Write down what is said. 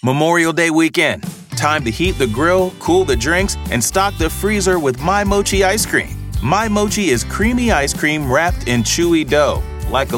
Memorial Day weekend. Time to heat the grill, cool the drinks, and stock the freezer with My Mochi ice cream. My Mochi is creamy ice cream wrapped in chewy dough, like a